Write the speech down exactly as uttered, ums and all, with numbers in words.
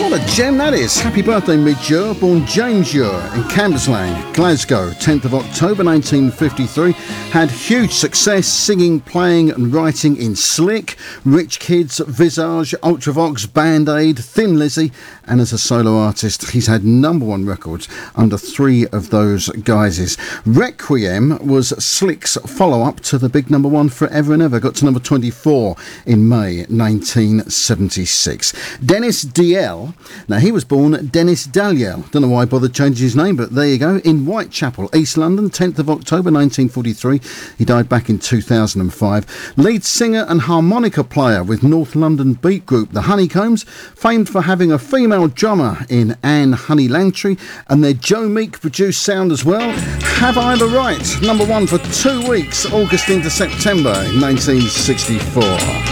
What a gem that is. Happy birthday, Midge Ure, born James Ure in Cambuslang, Glasgow, tenth of October nineteen fifty-three. Had huge success singing, playing and writing in Slick, Rich Kids, Visage, Ultravox, Band-Aid, Thin Lizzy, and as a solo artist he's had number one records under three of those guises. Requiem was Slick's follow-up to the big number one Forever and Ever, got to number twenty-four in May nineteen seventy-six. Dennis D L, now he was born Dennis Dalyell, don't know why I bothered changing his name, but there you go, in Whitechapel, East London, tenth of October nineteen forty-three. He died back in two thousand five. Lead singer and harmonica player with North London beat group The Honeycombs, famed for having a female drummer in Anne Honey Langtry, and their Joe Meek produced sound as well. Have I the Right, number one for two weeks, August into September in nineteen sixty-four.